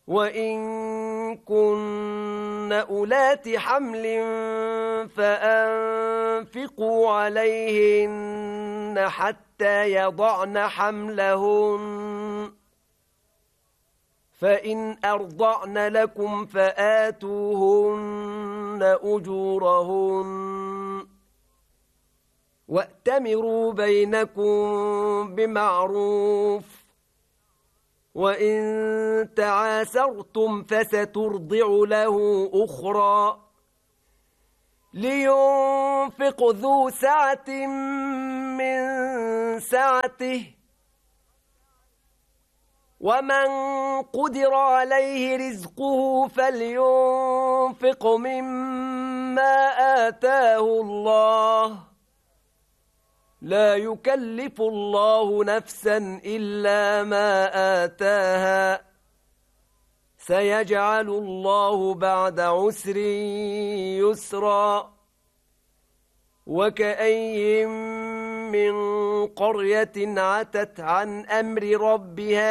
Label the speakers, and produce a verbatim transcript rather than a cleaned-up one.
Speaker 1: وإن كن أولات حمل فأنفقوا عليهن حتى يضعن حملهن فإن أرضعن لكم فآتوهن أجورهن وأتمروا بينكم بمعروف وإن تعاسرتم فسترضع له أخرى لينفق ذو سعة من سعته ومن قدر عليه رزقه فلينفق مما آتاه الله لا يكلف الله نفسا إلا ما آتاها سيجعل الله بعد عسر يسرا وكأي من قرية عتت عن أمر ربها